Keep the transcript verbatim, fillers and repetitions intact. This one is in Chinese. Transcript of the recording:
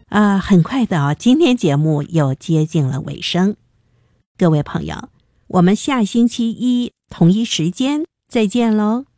啊、呃，很快的啊，今天节目又接近了尾声。各位朋友，我们下星期一同一时间再见喽。